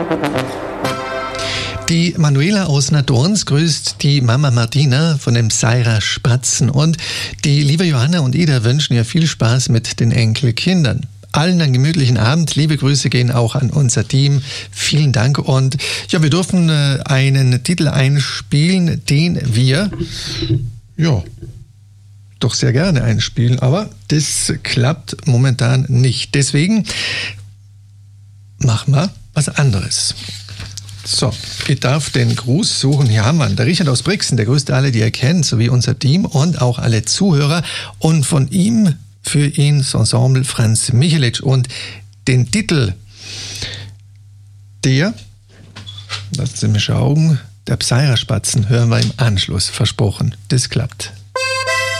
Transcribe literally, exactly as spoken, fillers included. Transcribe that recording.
Die Manuela aus Nadorns grüßt die Mama Martina von dem Seira Spatzen. Und die liebe Johanna und Ida wünschen ihr viel Spaß mit den Enkelkindern. Allen einen gemütlichen Abend. Liebe Grüße gehen auch an unser Team. Vielen Dank. Und ja, wir dürfen äh, einen Titel einspielen, den wir, ja, doch sehr gerne einspielen. Aber das klappt momentan nicht. Deswegen machen wir was anderes. So, ich darf den Gruß suchen. Hier haben wir ihn. Der Richard aus Brixen, der grüßt alle, die ihr kennt, sowie unser Team und auch alle Zuhörer. Und von ihm, für ihn, das Ensemble Franz Michelic. Und den Titel, der, lassen Sie mich schauen, der Seira Spatzen, hören wir im Anschluss. Versprochen, das klappt.